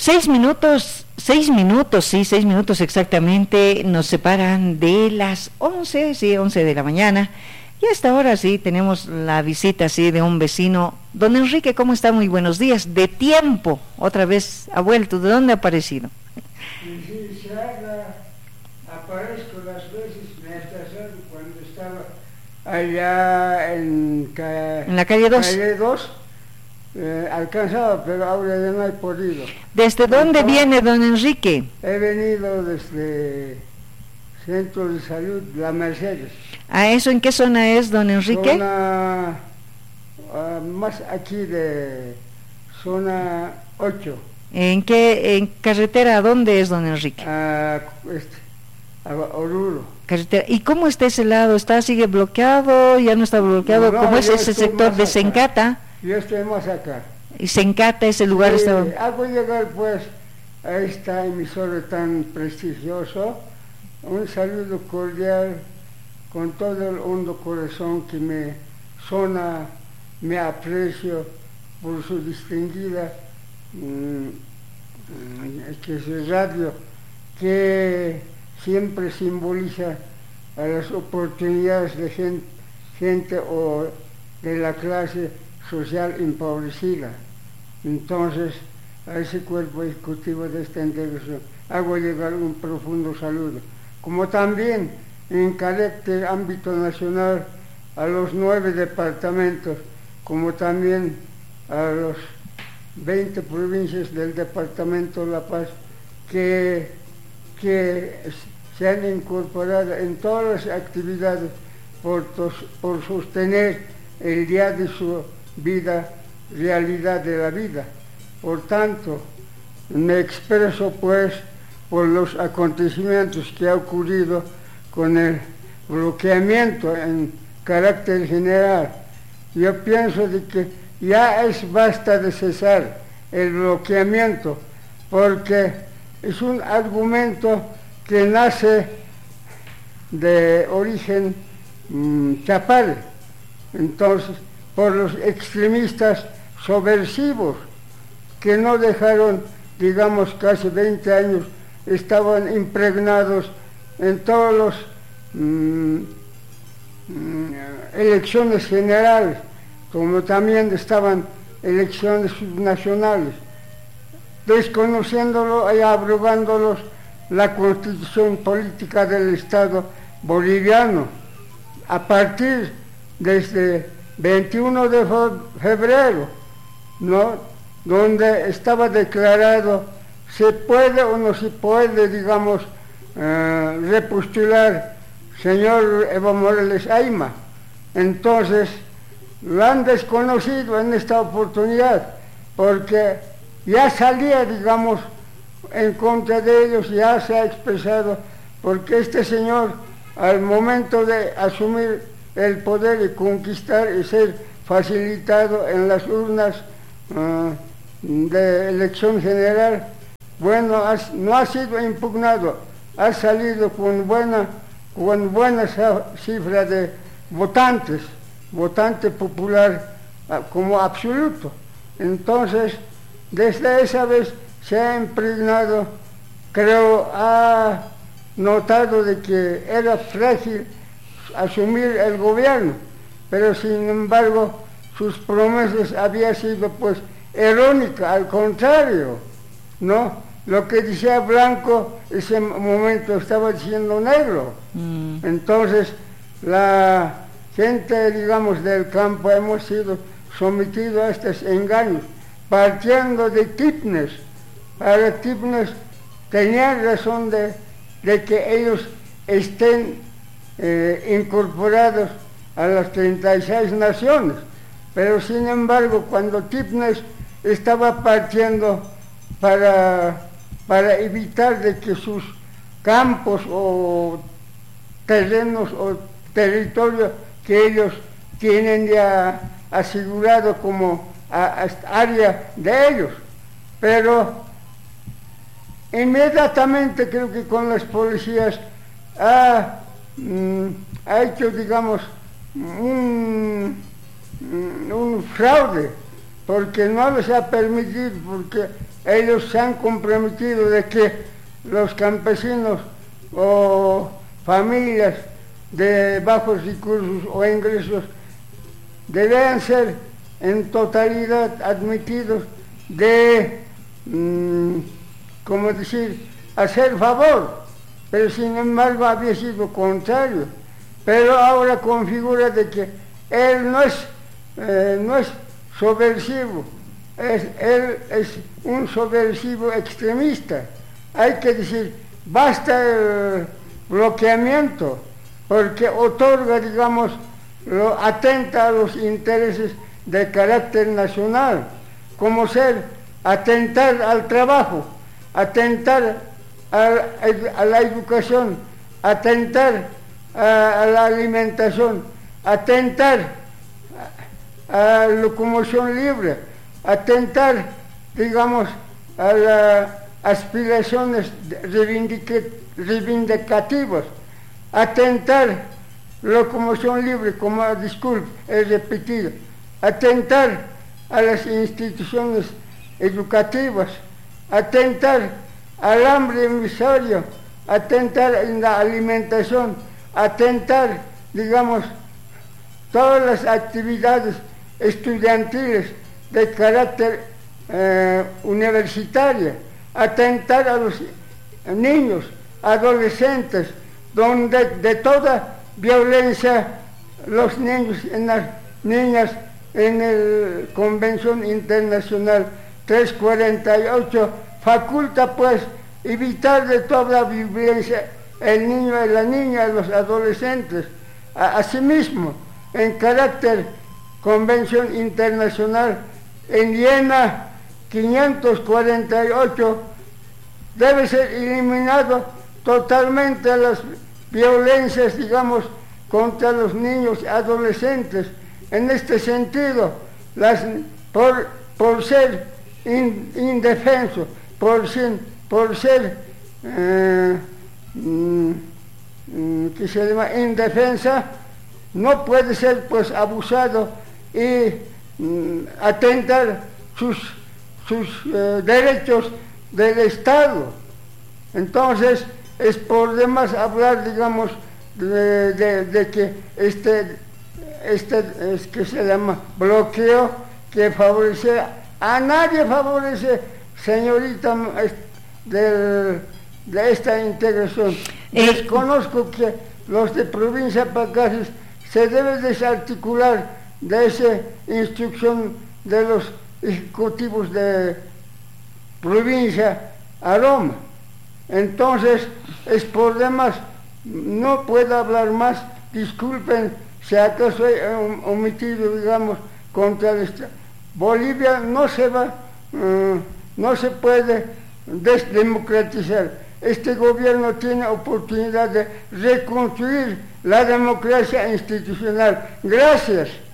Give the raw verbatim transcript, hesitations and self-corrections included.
Seis minutos, seis minutos, sí, seis minutos exactamente nos separan de las once, sí, once de la mañana. Y hasta ahora sí tenemos la visita, sí, de un vecino. Don Enrique, ¿cómo está? Muy buenos días. De tiempo, otra vez ha vuelto. ¿De dónde ha aparecido? Sí, sí, se haga, aparezco las veces, me atrasaron cuando estaba allá en, ca, en la calle dos. Calle dos. Eh, alcanzaba, pero ahora ya no he podido. ¿Desde dónde Entonces, viene don Enrique? He venido desde Centro de Salud La Mercedes. ¿A eso en qué zona es, don Enrique? Zona, uh, más aquí de zona ocho. ¿En qué en carretera a dónde es, don Enrique? A, este, a Oruro. Carretera. ¿Y cómo está ese lado? ¿Está, sigue bloqueado? ¿Ya no está bloqueado? No, ¿Cómo es ese sector de acá. Sencata? Yo estoy más acá. Y Sencata, ese lugar sí, está... Hago llegar pues a esta emisora tan prestigioso un saludo cordial con todo el hondo corazón que me sona, me aprecio por su distinguida mmm, que es radio, que siempre simboliza a las oportunidades de gente, gente o de la clase social empobrecida. Entonces, a ese cuerpo ejecutivo de esta integración hago llegar un profundo saludo, como también en carácter ámbito nacional a los nueve departamentos, como también a los veinte provincias del departamento de La Paz, que, que se han incorporado en todas las actividades por, tos, por sostener el día de su vida, realidad de la vida. Por tanto, me expreso pues por los acontecimientos que ha ocurrido con el bloqueamiento en carácter general. Yo pienso de que ya es basta de cesar el bloqueamiento, porque es un argumento que nace de origen mmm, chapal. Entonces, por los extremistas subversivos que no dejaron, digamos, casi veinte años, estaban impregnados en todas las mmm, mmm, elecciones generales, como también estaban elecciones subnacionales, desconociéndolo y abrogándolos la constitución política del Estado boliviano. A partir desde veintiuno de febrero, ¿no?, donde estaba declarado se puede o no se puede, digamos, eh, repostular señor Evo Morales Ayma. Entonces, lo han desconocido en esta oportunidad, porque ya salía, digamos, en contra de ellos, ya se ha expresado, porque este señor, al momento de asumir el poder y conquistar y ser facilitado en las urnas uh, de elección general, bueno, has, no ha sido impugnado, ha salido con buena, con buena cifra de votantes, votante popular uh, como absoluto. Entonces, desde esa vez se ha impregnado, creo, ha notado de que era frágil asumir el gobierno, pero sin embargo sus promesas habían sido pues errónicas, al contrario, ¿no? Lo que decía blanco, ese momento estaba diciendo negro. Mm. Entonces, la gente, digamos, del campo hemos sido sometidos a estos engaños, partiendo de Kipnis. Para Kipnis tenían razón de, de que ellos estén Eh, incorporados a las treinta y seis naciones, pero sin embargo cuando Kipnis estaba partiendo para, para evitar de que sus campos o terrenos o territorios que ellos tienen ya asegurado como a, a área de ellos, pero inmediatamente creo que con las policías ha ha hecho, digamos, un, un fraude, porque no les ha permitido, porque ellos se han comprometido de que los campesinos o familias de bajos recursos o ingresos deben ser en totalidad admitidos de, mmm, como decir, hacer favor, pero sin embargo había sido contrario. Pero ahora configura de que él no es, eh, no es subversivo, es, él es un subversivo extremista. Hay que decir, basta el bloqueamiento, porque otorga, digamos, lo, atenta a los intereses de carácter nacional, como ser atentar al trabajo, atentar a, a la educación, atentar a, a la alimentación, atentar a, a la locomoción libre, atentar, digamos, a las aspiraciones reivindicativas, atentar locomoción libre, como disculpe, he repetido, atentar a las instituciones educativas, atentar al hambre emisario, atentar en la alimentación, atentar, digamos, todas las actividades estudiantiles de carácter eh, universitario, atentar a los niños, adolescentes, donde de toda violencia los niños y las niñas en la Convención Internacional trescientos cuarenta y ocho faculta pues evitar de toda violencia el niño y la niña, los adolescentes. Asimismo, en carácter Convención Internacional en Viena quinientos cuarenta y ocho debe ser eliminado totalmente las violencias, digamos, contra los niños y adolescentes. En este sentido, las, por, por ser in, indefenso, por ser, por ser eh, mm, que se llama indefensa, no puede ser pues abusado y mm, atentar sus, sus eh, derechos del Estado. Entonces, es por demás hablar, digamos, de, de, de que este, este es que se llama bloqueo, que favorece, a nadie favorece, señorita, de, de esta integración. Eh, Desconozco que los de provincia Pacases se debe desarticular de esa instrucción de los ejecutivos de provincia a Roma. Entonces, es por demás, no puedo hablar más, disculpen si acaso he omitido, digamos, contra el Estado. Bolivia no se va, uh, no se puede desdemocratizar. Este gobierno tiene oportunidad de reconstruir la democracia institucional. Gracias.